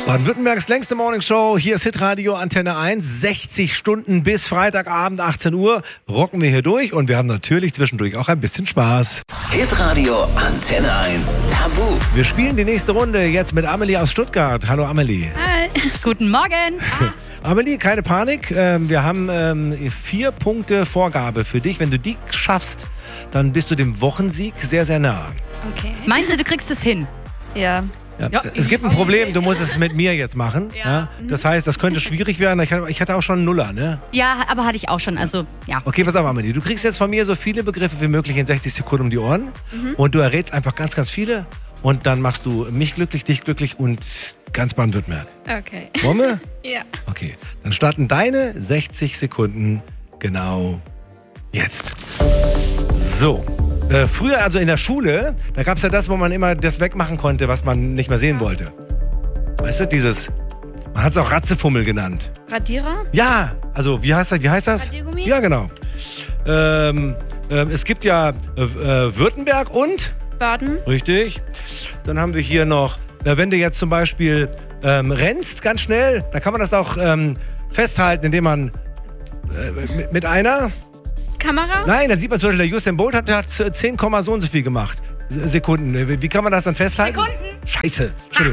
Baden-Württembergs längste Morningshow. Hier ist Hitradio Antenne 1. 60 Stunden bis Freitagabend 18 Uhr rocken wir hier durch und wir haben natürlich zwischendurch auch ein bisschen Spaß. Hitradio Antenne 1 Tabu. Wir spielen die nächste Runde jetzt mit Amelie aus Stuttgart. Hallo Amelie. Hi. Guten Morgen. Amelie, keine Panik. Wir haben 4 Punkte Vorgabe für dich. Wenn du die schaffst, dann bist du dem Wochensieg sehr, sehr nah. Okay. Meinst du kriegst es hin? Ja, es gibt ein Problem, du musst es mit mir jetzt machen. Ja. Das heißt, das könnte schwierig werden. Ich hatte auch schon einen Nuller, ne? Ja, aber hatte ich auch schon, also ja. Okay, pass auf, Amelie. Du kriegst jetzt von mir so viele Begriffe wie möglich in 60 Sekunden um die Ohren. Und du errätst einfach ganz, ganz viele. Und dann machst du mich glücklich, dich glücklich und ganz Baden-Württemberg. Okay. Wollen wir? Ja. Okay, dann starten deine 60 Sekunden genau jetzt. So. Früher, also in der Schule, da gab es ja das, wo man immer das wegmachen konnte, was man nicht mehr sehen wollte. Weißt du, dieses, man hat es auch Ratzefummel genannt. Radierer? Ja, also wie heißt das? Radiergummi? Ja, genau. Es gibt ja Württemberg und? Baden? Richtig. Dann haben wir hier noch, wenn du jetzt zum Beispiel rennst, ganz schnell, dann kann man das auch festhalten, indem man mit einer... Kamera? Nein, da sieht man zum Beispiel, der Usain Bolt der hat 10, so und so viel gemacht. Sekunden. Wie kann man das dann festhalten? Sekunden? Scheiße.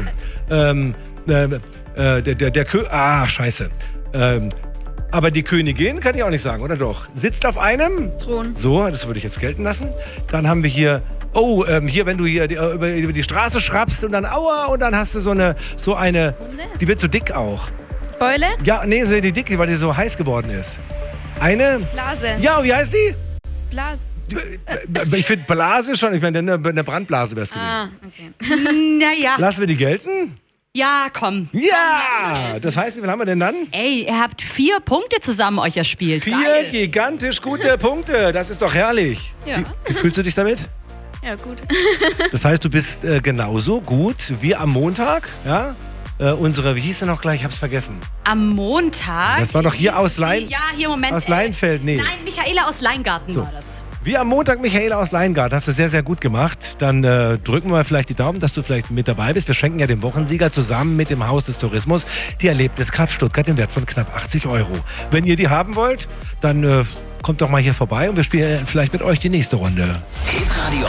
Entschuldigung. Scheiße. Aber die Königin kann ich auch nicht sagen, oder doch? Sitzt auf einem Thron. So, das würde ich jetzt gelten lassen. Dann haben wir hier, hier, wenn du hier über die Straße schrappst und dann aua und dann hast du so eine, die wird so dick auch. Beule? Ja, nee, so die dicke, weil die so heiß geworden ist. Eine? Blase. Ja, wie heißt die? Blase. Ich finde Blase schon, ich meine, eine Brandblase wäre es gewesen. Okay. Naja. Lassen wir die gelten? Ja, komm. Ja! Das heißt, wie viel haben wir denn dann? Ey, ihr habt 4 Punkte zusammen euch erspielt. 4 Geil. gigantisch gute Punkte. Das ist doch herrlich. Ja. Wie fühlst du dich damit? Ja, gut. Das heißt, du bist genauso gut wie am Montag, ja? Wie hieß sie noch gleich? Ich hab's vergessen. Am Montag. Das war doch hier aus Lein. Ja, hier, Moment. Aus Leinfeld, nee. Nein, Michaela aus Leingarten war das. Wie am Montag Michaela aus Leingart. Hast du sehr, sehr gut gemacht. Dann drücken wir mal vielleicht die Daumen, dass du vielleicht mit dabei bist. Wir schenken ja dem Wochensieger zusammen mit dem Haus des Tourismus die Erlebniskarte Stuttgart im Wert von knapp 80 €. Wenn ihr die haben wollt, dann kommt doch mal hier vorbei und wir spielen vielleicht mit euch die nächste Runde. Hitradio